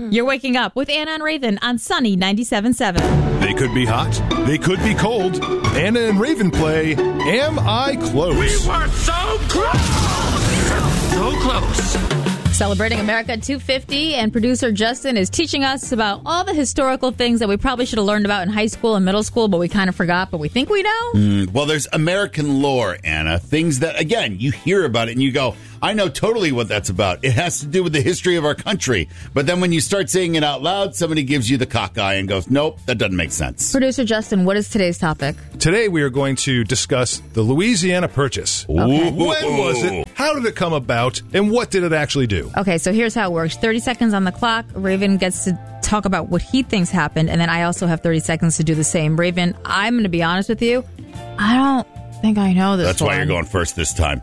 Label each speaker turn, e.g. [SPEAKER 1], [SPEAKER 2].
[SPEAKER 1] You're waking up with Anna and Raven on Sunny 97.7.
[SPEAKER 2] They could be hot. They could be cold. Anna and Raven play Am I Close?
[SPEAKER 3] We were so close! So close.
[SPEAKER 1] Celebrating America at 250, and producer Justin is teaching us about all the historical things that we probably should have learned about in high school and middle school, but we kind of forgot, but we think we know.
[SPEAKER 4] Well, there's American lore, Anna. Things that, again, you hear about it and you go, I know totally what that's about. It has to do with the history of our country. But then when you start saying it out loud, somebody gives you the cock eye and goes, nope, that doesn't make sense.
[SPEAKER 1] Producer Justin, what is today's topic?
[SPEAKER 2] Today we are going to discuss the Louisiana Purchase.
[SPEAKER 1] Okay.
[SPEAKER 2] When was it? How did it come about? And what did it actually do?
[SPEAKER 1] Okay, so here's how it works. 30 seconds on the clock. Raven gets to talk about what he thinks happened, and then I also have 30 seconds to do the same. Raven, I'm going to be honest with you. I don't think I know this
[SPEAKER 4] That's
[SPEAKER 1] one.
[SPEAKER 4] why you're going first this time.